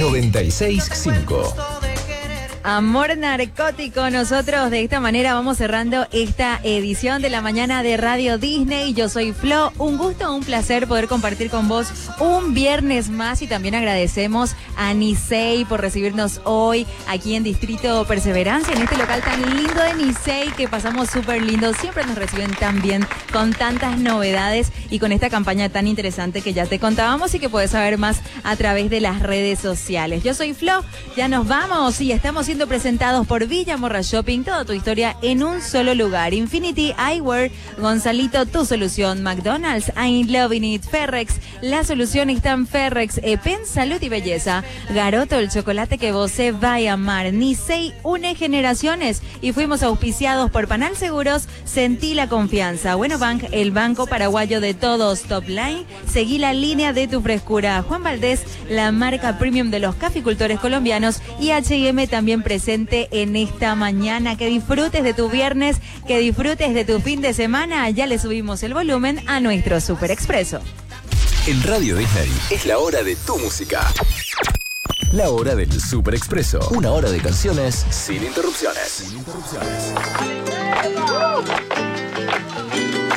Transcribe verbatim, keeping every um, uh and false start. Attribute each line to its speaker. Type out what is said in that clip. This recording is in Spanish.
Speaker 1: noventa y seis punto cinco.
Speaker 2: Amor narcótico, nosotros de esta manera vamos cerrando esta edición de la mañana de Radio Disney. Yo soy Flo, un gusto, un placer poder compartir con vos un viernes más y también agradecemos a Nicey por recibirnos hoy aquí en Distrito Perseverancia, en este local tan lindo de Nicey que pasamos súper lindo, siempre nos reciben tan bien con tantas novedades y con esta campaña tan interesante que ya te contábamos y que puedes saber más a través de las redes sociales. Yo soy Flo, ya nos vamos y estamos siendo presentados por Villa Morra Shopping, toda tu historia en un solo lugar. Infinity Eyewear, Gonzalito, tu solución. McDonald's, I'm Loving It. Ferrex, la solución está en Ferrex. Epen, salud y belleza. Garoto, el chocolate que vos se va a amar. Nicey une generaciones y fuimos auspiciados por Panal Seguros. Sentí la confianza. Bueno Bank, el banco paraguayo de todos. Top Line, seguí la línea de tu frescura. Juan Valdés, la marca premium de los caficultores colombianos. Y H y M también presente en esta mañana. Que disfrutes de tu viernes, que disfrutes de tu fin de semana. Ya le subimos el volumen a nuestro Super Expreso.
Speaker 1: En Radio Disney es la hora de tu música. La hora del Super Expreso. Una hora de canciones sin interrupciones. Sin interrupciones.